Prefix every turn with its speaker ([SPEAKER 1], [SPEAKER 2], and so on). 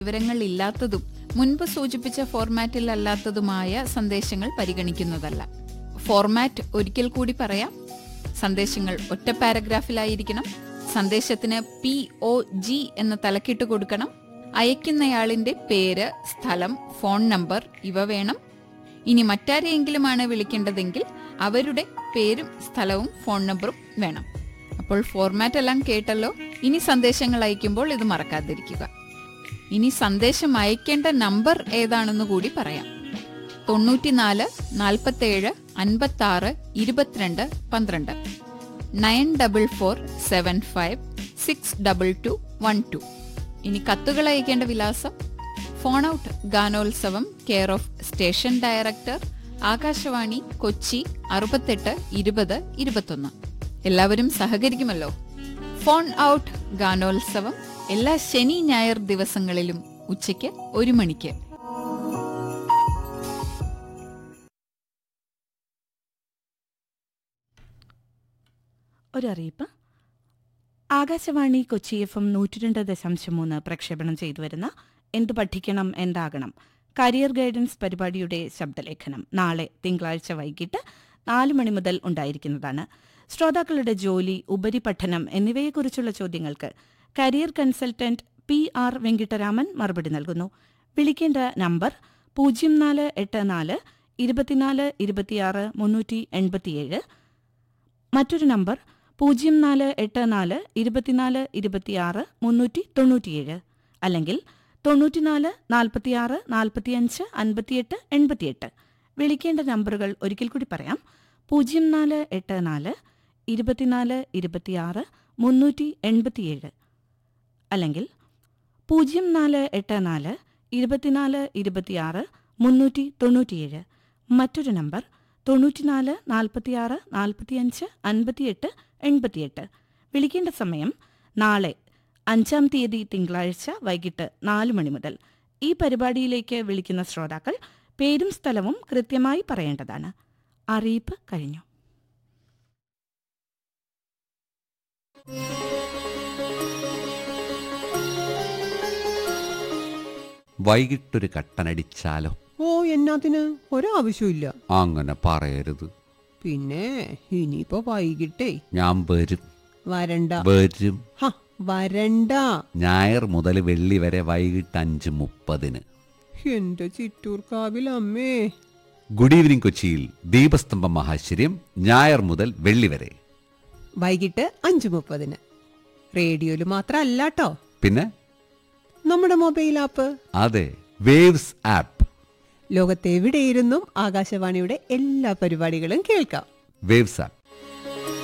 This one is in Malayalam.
[SPEAKER 1] വിവരങ്ങൾ ഇല്ലാത്തതും മുൻപ് സൂചിപ്പിച്ച ഫോർമാറ്റിൽ അല്ലാത്തതുമായ സന്ദേശങ്ങൾ പരിഗണിക്കുന്നതല്ല. ഫോർമാറ്റ് ഒരിക്കൽ കൂടി പറയാം. സന്ദേശങ്ങൾ ഒറ്റ പാരഗ്രാഫിലായിരിക്കണം. സന്ദേശത്തിന് POG എന്ന തലക്കിട്ട് കൊടുക്കണം. അയക്കുന്നയാളിന്റെ പേര്, സ്ഥലം, ഫോൺ നമ്പർ ഇവ വേണം. ഇനി മറ്റാരെയെങ്കിലുമാണ് വിളിക്കേണ്ടതെങ്കിൽ അവരുടെ പേരും സ്ഥലവും ഫോൺ നമ്പറും വേണം. അപ്പോൾ ഫോർമാറ്റ് എല്ലാം കേട്ടല്ലോ. ഇനി സന്ദേശങ്ങൾ അയക്കുമ്പോൾ ഇത് മറക്കാതിരിക്കുക. ഇനി സന്ദേശം അയക്കേണ്ട നമ്പർ ഏതാണെന്ന് കൂടി പറയാം. 94 47 56 22 12 9447562212. ഇനി കത്തുകൾ അയക്കേണ്ട വിലാസം: ഫോൺ ഔട്ട് ഗാനോത്സവം, care of station director, Akashvani, Kochi 68 20 21. എല്ലാവരും സഹകരിക്കുമല്ലോ. ഫോൺ ഔട്ട് ഗാനോത്സവം എല്ലാ ശനി ഞായർ ദിവസങ്ങളിലും ഉച്ചയ്ക്ക് 1 മണിക്ക്.
[SPEAKER 2] ഒരറിയിപ്പ്. ആകാശവാണി കൊച്ചി FM 102.3 പ്രക്ഷേപണം ചെയ്തുവരുന്ന എന്തു പഠിക്കണം എന്താകണം കരിയർ ഗൈഡൻസ് പരിപാടിയുടെ ശബ്ദലേഖനം നാളെ തിങ്കളാഴ്ച വൈകിട്ട് 4 മണി മുതൽ ഉണ്ടായിരിക്കുന്നതാണ്. ശ്രോതാക്കളുടെ ജോലി, ഉപരിപഠനം എന്നിവയെക്കുറിച്ചുള്ള ചോദ്യങ്ങൾക്ക് കരിയർ കൺസൾട്ടന്റ് PR വെങ്കിട്ടരാമൻ മറുപടി നൽകുന്നു. വിളിക്കേണ്ട നമ്പർ 0484 24 26 387. മറ്റൊരു നമ്പർ 0484 24 26 397 അല്ലെങ്കിൽ 94 46 45 58 88. വിളിക്കേണ്ട നമ്പറുകൾ ഒരിക്കൽ കൂടി പറയാം. 0484 24 26 387 അല്ലെങ്കിൽ 0484 24 26 397. മറ്റൊരു നമ്പർ 94 46 45 58 88. വിളിക്കേണ്ട സമയം നാളെ 5-ാം തീയതി തിങ്കളാഴ്ച വൈകിട്ട് 4 മണി മുതൽ. ഈ പരിപാടിയിലേക്ക് വിളിക്കുന്ന ശ്രോതാക്കൾ പേരും സ്ഥലവും കൃത്യമായി പറയേണ്ടതാണ്. അറിയിപ്പ് കഴിഞ്ഞു.
[SPEAKER 3] വൈകിട്ടൊരു കട്ടനടിച്ചാലോ?
[SPEAKER 4] ഓ, എന്നാത്തിന്? ഒരാവശ്യമില്ല.
[SPEAKER 3] അങ്ങനെ പറയരുത്.
[SPEAKER 4] പിന്നെ ഇനിയിപ്പോ വൈകിട്ടേ
[SPEAKER 3] ഞാൻ വരും.
[SPEAKER 4] വരണ്ട.
[SPEAKER 3] വരും.
[SPEAKER 4] വരണ്ട.
[SPEAKER 3] ഞായർ മുതൽ വെള്ളി വരെ വൈകിട്ട് 5:30.
[SPEAKER 4] എന്റെ ചിറ്റൂർക്കാവിൽ അമ്മേ.
[SPEAKER 3] ഗുഡ് ഈവനിംഗ് കൊച്ചിയിൽ ദീപസ്തംഭം മഹാശ്ചര്യം ഞായർ മുതൽ വെള്ളി വരെ
[SPEAKER 4] വൈകിട്ട് 5:30. റേഡിയോയില് മാത്രമല്ലാട്ടോ,
[SPEAKER 3] പിന്നെ
[SPEAKER 4] നമ്മുടെ മൊബൈൽ ആപ്പ്.
[SPEAKER 3] അതെ, വേവ്സ് ആപ്പ്.
[SPEAKER 4] ലോകത്തെവിടെയിരുന്നും ആകാശവാണിയുടെ എല്ലാ പരിപാടികളും കേൾക്കാം.
[SPEAKER 3] Waves app.